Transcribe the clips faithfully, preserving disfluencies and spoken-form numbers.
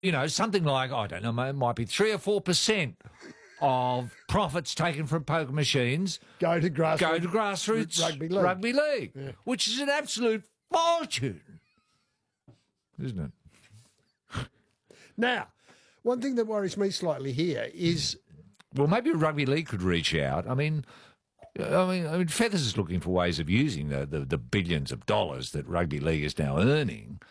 you know, something like, I don't know, it might be three or four percent of profits taken from poker machines go to grassroots, go to grassroots rugby league, rugby league yeah. which is an absolute fortune, isn't it? Now, one thing that worries me slightly here is... Well, maybe rugby league could reach out. I mean... I mean, I mean, Feathers is looking for ways of using the, the, the billions of dollars that rugby league is now earning.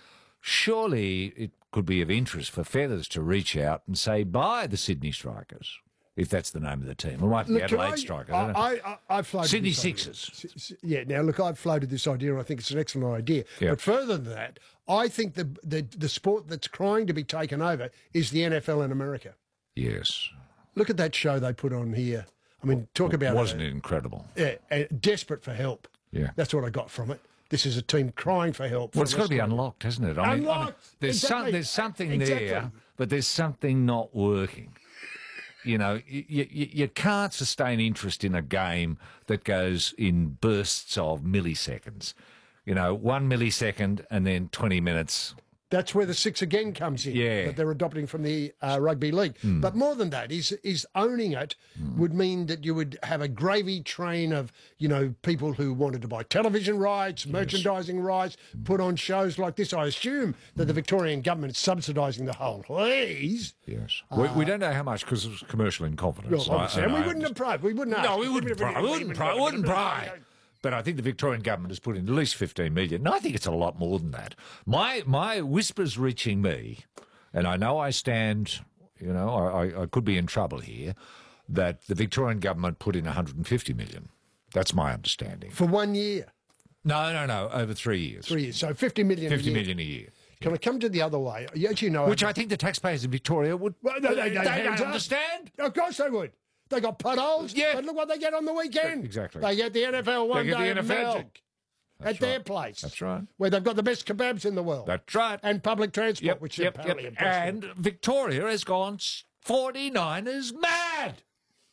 Surely it could be of interest for Feathers to reach out and say, buy the Sydney Strikers, if that's the name of the team. It might be Look, Adelaide I, Strikers. I, I, don't know. I, I, I've floated Sydney this Sixers. idea. Yeah, now, look, I've floated this idea, and I think it's an excellent idea. Yep. But further than that, I think the, the, the sport that's crying to be taken over is the N F L in America. Yes. Look at that show they put on here. I mean, talk about... Wasn't a, it incredible? Yeah, uh, desperate for help. Yeah. That's what I got from it. This is a team crying for help. Well, it's got to be unlocked, hasn't it? I mean, I mean, Unlocked! there's, Exactly. some, there's something Exactly. there, but there's something not working. You know, you, you, you can't sustain interest in a game that goes in bursts of milliseconds. You know, one millisecond and then twenty minutes. That's where the six again comes in, Yeah. that they're adopting from the uh, rugby league. Mm. But more than that, is is owning it mm. would mean that you would have a gravy train of, you know, people who wanted to buy television rights, yes. merchandising rights, mm. put on shows like this. I assume that mm. the Victorian government is subsidising the whole. Please. Yes. Uh, we, we don't know how much because it was commercial in confidence. Well, obviously, I, and we I wouldn't have pried. We wouldn't ask. No, we wouldn't pry. We wouldn't pry. We wouldn't pry. But I think the Victorian government has put in at least fifteen million. And I think it's a lot more than that. My my whispers reaching me, and I know I stand, you know, I, I could be in trouble here, that the Victorian government put in one hundred fifty million. That's my understanding. For one year? No, no, no, over three years. Three years. So fifty million fifty a year. million a year. Can I come to the other way? As you know, Which I think the taxpayers in Victoria would... Well, no, they, they, they, they don't up. understand. Of course they would. They got potholes. Yeah. But look what they get on the weekend. Exactly. They get the N F L one They get day the N F L. magic at That's their right. place. That's right. Where they've got the best kebabs in the world. That's right. And public transport, Yep, which yep, is apparently yep. impressive. And Victoria has gone forty-niners mad.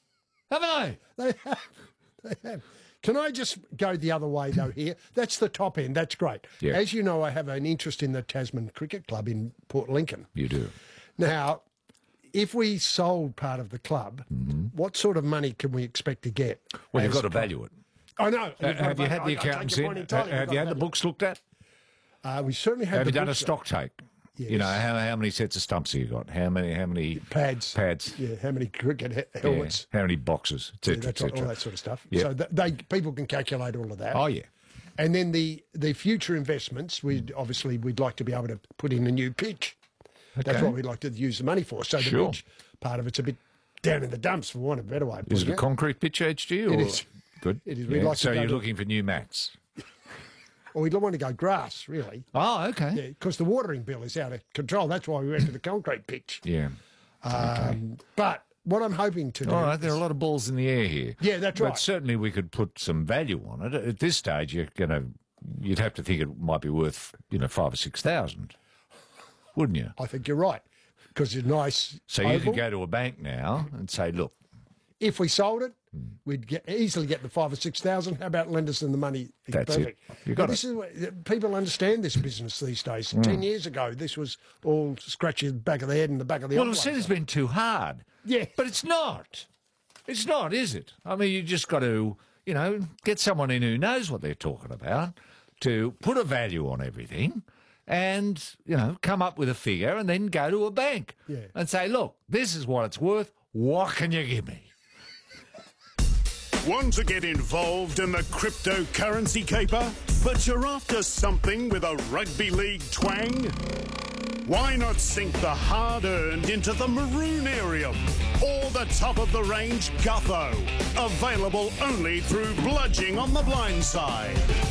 Haven't they? They have. They have. Can I just go the other way, though, here? That's the top end. That's great. Yeah. As you know, I have an interest in the Tasman Cricket Club in Port Lincoln. You do. Now, if we sold part of the club, mm-hmm. what sort of money can we expect to get? Well, you've got to value it. I know. Uh, have you had the accountants in? Have, have you had the books looked at? Uh, we certainly have. Have the you done a books stock take? Yes. You know, how how many sets of stumps have you got? How many how many pads? Pads. Yeah. How many cricket he- helmets? Yeah. How many boxes? Et cetera, yeah, that's et cetera. all that sort of stuff. Yep. So th- they people can calculate all of that. Oh yeah. And then the the future investments, we would obviously we'd like to be able to put in a new pitch. Okay. That's what we'd like to use the money for. So the Sure. pitch part of it's a bit down in the dumps, for want of a better way. of Is it putting a concrete pitch, H G? Or? It is. Good. It is. Yeah. We'd like to so go you're to- looking for new mats? Well, we don't want to go grass, really. Oh, okay. Yeah, because the watering bill is out of control. That's why we went to the concrete pitch. Yeah. Um, But what I'm hoping to do... All right, there are a lot of balls in the air here. Yeah, that's but right. But certainly we could put some value on it. At this stage, you're going to, you'd have to think it might be worth, you know, five or six thousand, wouldn't you? I think you're right, because it's nice. So you oval. could go to a bank now and say, look, If we sold it, we'd get, easily get the five or six thousand. How about lend us in the money? It's That's it. perfect. You got But this it. is what, people understand this business these days. Ten years ago, this was all scratch the back of the head and the back of the. well, envelope. it said it's been too hard. Yeah. But it's not. It's not, is it? I mean, you just got to, you know, get someone in who knows what they're talking about to put a value on everything and, you know, come up with a figure and then go to a bank Yeah. and say, look, this is what it's worth. What can you give me? Want to get involved in the cryptocurrency caper, but you're after something with a rugby league twang? Why not sink the hard-earned into the Maroonarium or the top-of-the-range Gutho? Available only through Bludging on the Blind Side.